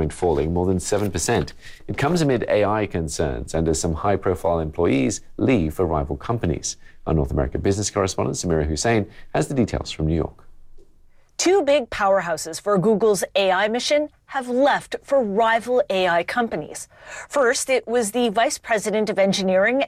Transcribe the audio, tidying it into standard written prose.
point falling more than 7%. It comes amid AI concerns and as some high-profile employees leave for rival companies. Our North America business correspondent, Samira Hussein, has the details from New York. Two big powerhouses for Google's AI mission have left for rival AI companies. First, it was the vice president of engineering